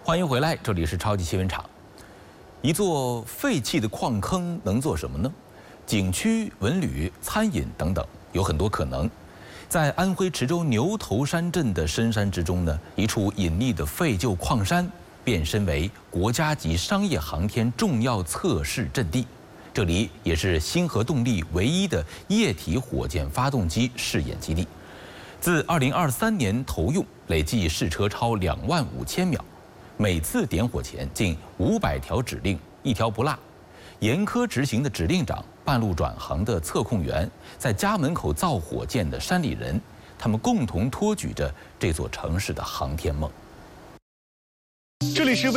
欢迎回来，这里是超级新闻场。一座废弃的矿坑能做什么呢？景区、文旅、餐饮等等，有很多可能。在安徽池州牛头山镇的深山之中呢，一处隐匿的废旧矿山变身为国家级商业航天重要测试阵地。这里也是星河动力唯一的液体火箭发动机试验基地。自2023年投用，累计试车超25000秒。每次点火前竟500条指令，一条不落。严苛执行的指令长、半路转行的测控员，在家门口造火箭的山里人，他们共同托举着这座城市的航天梦。 这里是